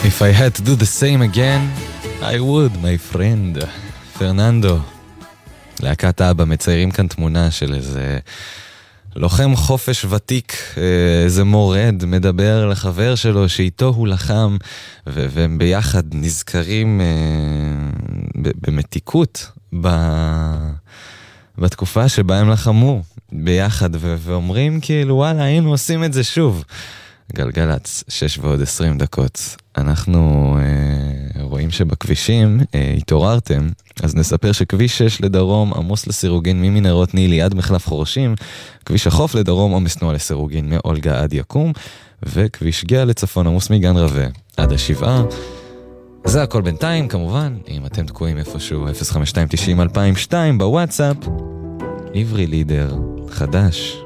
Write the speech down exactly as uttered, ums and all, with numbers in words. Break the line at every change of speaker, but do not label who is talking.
If I had to do the same again, I would, my friend. פרננדו. להקת אבא מציירים כאן תמונה של איזה לוחם חופש ותיק, איזה מורד, מדבר לחבר שלו שאיתו הוא לחם, ו- והם ביחד נזכרים במתיקות ב- בתקופה שבה הם לחמו ביחד, ו- ואומרים כאילו וואלה היינו עושים את זה שוב. גלגלץ, שש ועוד עשרים דקות. אנחנו אה, רואים שבכבישים אה, התעוררתם, אז נספר שכביש שש לדרום עמוס לסירוגין ממנהרות נילי עד מחלף חורשים, כביש החוף לדרום עומס תנועה לסירוגין מאולגה עד יקום, וכביש גאה לצפון עמוס מגן רווה עד השבעה. זה הכל בינתיים, כמובן, אם אתם תקועים איפשהו, אפס חמש שתיים תשעים אלפיים ושתיים בוואטסאפ, עברי לידר, חדש.